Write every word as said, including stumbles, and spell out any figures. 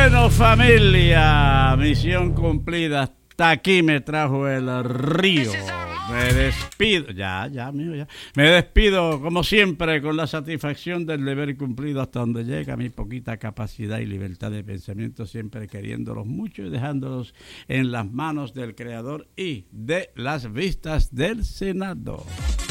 Bueno, familia, misión cumplida. Hasta aquí me trajo el río. Me despido, ya, ya, mío, ya. Me despido, como siempre, con la satisfacción del deber cumplido hasta donde llega mi poquita capacidad y libertad de pensamiento, siempre queriéndolos mucho y dejándolos en las manos del Creador y de las vistas del Senado.